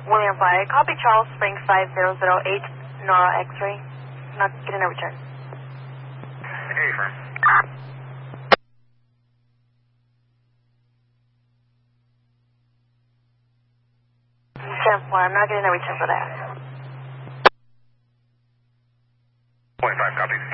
William Fire. Copy Charles Springs 5008, Nora X-ray. Not getting a return. Okay, firm. I'm not getting a return for that. 0.5 copies.